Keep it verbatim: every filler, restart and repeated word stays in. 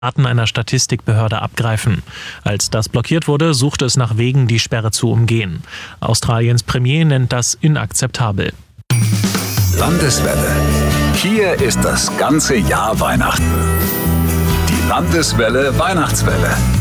Daten einer Statistikbehörde abgreifen. Als das blockiert wurde, suchte es nach Wegen, die Sperre zu umgehen. Australiens Premier nennt das inakzeptabel. Landeswelle. Hier ist das ganze Jahr Weihnachten. Die Landeswelle Weihnachtswelle.